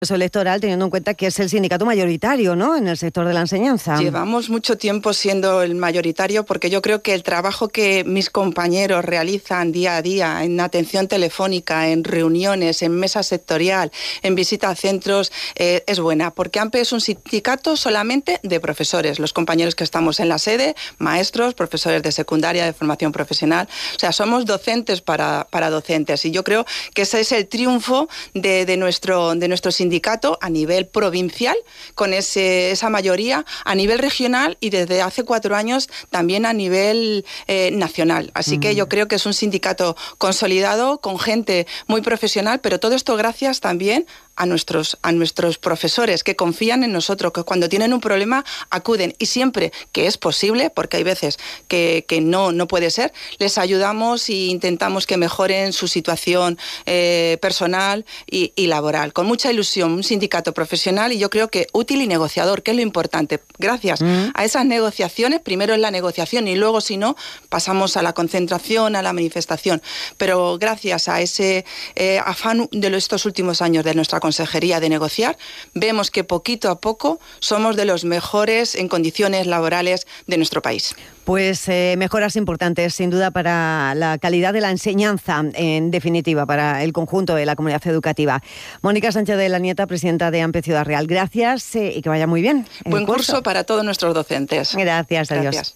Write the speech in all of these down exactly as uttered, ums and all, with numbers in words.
electoral, teniendo en cuenta que es el sindicato mayoritario, ¿no?, en el sector de la enseñanza. Llevamos mucho tiempo siendo el mayoritario porque yo creo que el trabajo que mis compañeros realizan día a día en atención telefónica, en reuniones, en mesa sectorial, en visita a centros, eh, es buena, porque AMPE es un sindicato solamente de profesores, los compañeros que estamos en la sede, maestros, profesores de secundaria, de formación profesional, o sea, somos docentes para, para docentes, y yo creo que ese es el triunfo de, de, nuestro, de nuestro sindicato sindicato a nivel provincial, con ese, esa mayoría, a nivel regional y desde hace cuatro años también a nivel eh, nacional. Así mm. que yo creo que es un sindicato consolidado, con gente muy profesional, pero todo esto gracias también a nuestros, a nuestros profesores que confían en nosotros, que cuando tienen un problema acuden, y siempre que es posible, porque hay veces que, que no, no puede ser, les ayudamos e intentamos que mejoren su situación eh, personal y, y laboral. Con mucha ilusión, un sindicato profesional y yo creo que útil y negociador, que es lo importante. Gracias mm. a esas negociaciones, primero es la negociación y luego, si no, pasamos a la concentración, a la manifestación. Pero gracias a ese eh, afán de estos últimos años de nuestra consejería de negociar, vemos que poquito a poco somos de los mejores en condiciones laborales de nuestro país. Pues eh, mejoras importantes, sin duda, para la calidad de la enseñanza, en definitiva, para el conjunto de la comunidad educativa. Mónica Sánchez de la Nieta, presidenta de AMPE Ciudad Real. Gracias eh, y que vaya muy bien. Buen curso. curso para todos nuestros docentes. Gracias, adiós. Gracias.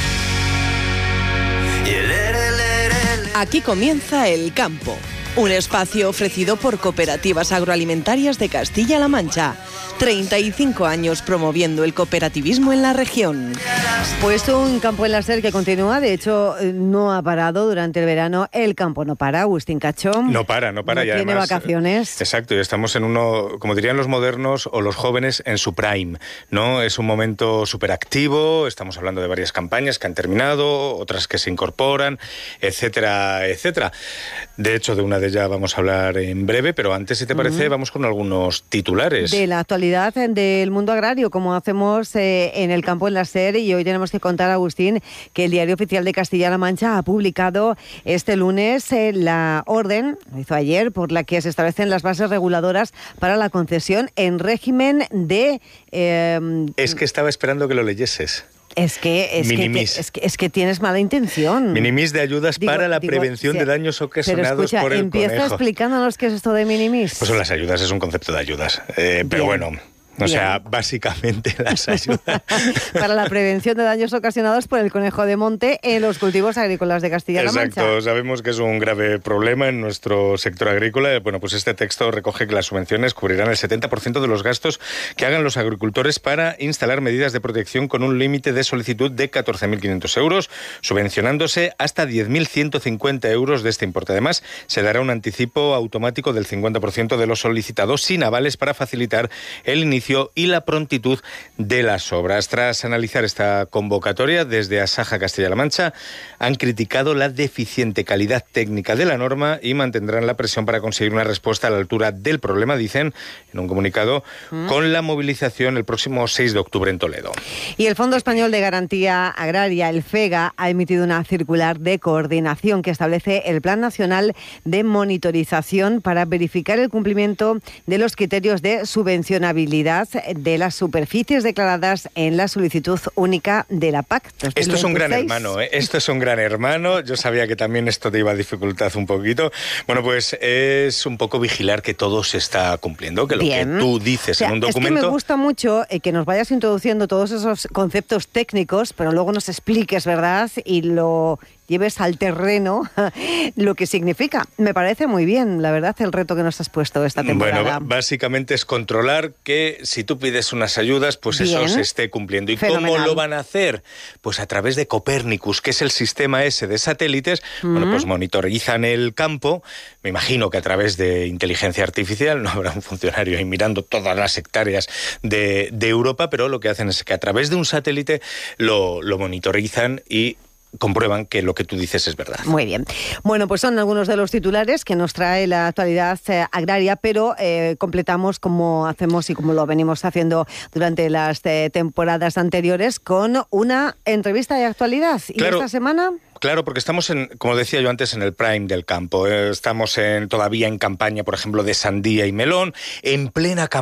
Aquí comienza El Campo, un espacio ofrecido por Cooperativas Agroalimentarias de Castilla-La Mancha. treinta y cinco años promoviendo el cooperativismo en la región. Pues un campo en la SER que continúa, de hecho no ha parado durante el verano. El campo no para, Agustín Cachón. No para, no para. No y tiene además, vacaciones. Exacto, y estamos en uno, como dirían los modernos o los jóvenes, en su prime, ¿no? Es un momento súper activo, estamos hablando de varias campañas que han terminado, otras que se incorporan, etcétera, etcétera. De hecho, de una de ellas vamos a hablar en breve, pero antes, si te parece, uh-huh. vamos con algunos titulares. De la actualidad del mundo agrario, como hacemos eh, en el campo en la SER, y hoy tenemos que contar, Agustín, que el Diario Oficial de Castilla-La Mancha ha publicado este lunes eh, la orden, lo hizo ayer, por la que se establecen las bases reguladoras para la concesión en régimen de... Eh, es que estaba esperando que lo leyeses. Es que es que, te, es, que, es que tienes mala intención. Minimis de ayudas digo, para la digo, prevención sí, de daños ocasionados pero escucha, por el empieza conejo. explicándonos qué es esto de minimis. Pues son las ayudas, es un concepto de ayudas. Eh, pero bueno... O Bien. sea, básicamente las ayudas... para la prevención de daños ocasionados por el conejo de monte en los cultivos agrícolas de Castilla-La Mancha. Exacto, sabemos que es un grave problema en nuestro sector agrícola. Bueno, pues este texto recoge que las subvenciones cubrirán el setenta por ciento de los gastos que hagan los agricultores para instalar medidas de protección con un límite de solicitud de catorce mil quinientos euros, subvencionándose hasta diez mil ciento cincuenta euros de este importe. Además, se dará un anticipo automático del cincuenta por ciento de los solicitados sin avales para facilitar el inicio y la prontitud de las obras. Tras analizar esta convocatoria, desde Asaja Castilla-La Mancha han criticado la deficiente calidad técnica de la norma y mantendrán la presión para conseguir una respuesta a la altura del problema, dicen en un comunicado, ¿Mm? con la movilización el próximo seis de octubre en Toledo. Y el Fondo Español de Garantía Agraria, el FEGA, ha emitido una circular de coordinación que establece el Plan Nacional de Monitorización para verificar el cumplimiento de los criterios de subvencionabilidad de las superficies declaradas en la solicitud única de la P A C dos mil veintiséis. Esto es un gran hermano, ¿eh? Esto es un gran hermano. Yo sabía que también esto te iba a dificultar un poquito. Bueno, pues es un poco vigilar que todo se está cumpliendo, que Bien. lo que tú dices, o sea, en un documento... Es que me gusta mucho eh, que nos vayas introduciendo todos esos conceptos técnicos, pero luego nos expliques, ¿verdad? Y lo... lleves al terreno lo que significa. Me parece muy bien, la verdad, el reto que nos has puesto esta temporada. Bueno, básicamente es controlar que si tú pides unas ayudas, pues bien. Eso se esté cumpliendo. ¿Y Fenomenal. Cómo lo van a hacer? Pues a través de Copérnicus, que es el sistema ese de satélites. Mm. Bueno, pues monitorizan el campo. Me imagino que a través de inteligencia artificial, no habrá un funcionario ahí mirando todas las hectáreas de, de Europa, pero lo que hacen es que a través de un satélite lo, lo monitorizan y comprueban que lo que tú dices es verdad. Muy bien. Bueno, pues son algunos de los titulares que nos trae la actualidad eh, agraria, pero eh, completamos como hacemos y como lo venimos haciendo durante las eh, temporadas anteriores con una entrevista de actualidad. ¿Y claro. esta semana? Claro, porque estamos, en, como decía yo antes, en el prime del campo. Estamos en, todavía en campaña, por ejemplo, de sandía y melón, en plena campaña